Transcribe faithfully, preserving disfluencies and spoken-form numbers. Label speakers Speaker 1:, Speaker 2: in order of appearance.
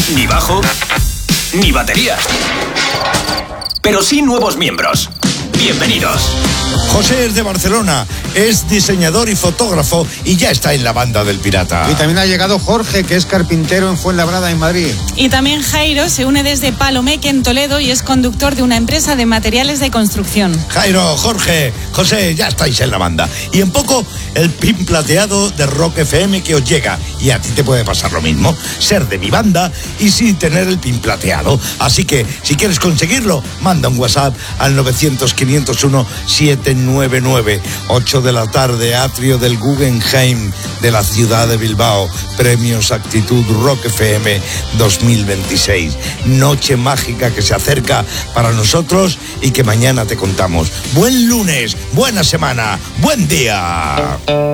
Speaker 1: ni bajo, ni batería. Pero sí nuevos miembros. Bienvenidos.
Speaker 2: José es de Barcelona, es diseñador y fotógrafo y ya está en la banda del Pirata.
Speaker 3: Y también ha llegado Jorge, que es carpintero en Fuenlabrada, en Madrid.
Speaker 4: Y también Jairo se une desde Palomeque, en Toledo, y es conductor de una empresa de materiales de construcción.
Speaker 2: Jairo, Jorge, José, ya estáis en la banda. Y en poco, el pin plateado de Rock F M que os llega. Y a ti te puede pasar lo mismo, ser de mi banda y sin tener el pin plateado. Así que, si quieres conseguirlo, manda un WhatsApp al novecientos, quinientos uno, setecientos noventa y nueve. ocho de la tarde, atrio del Guggenheim de la ciudad de Bilbao. Premios Actitud Rock F M dos mil veintiséis. Noche mágica que se acerca para nosotros y que mañana te contamos. Buen lunes, buena semana, buen día.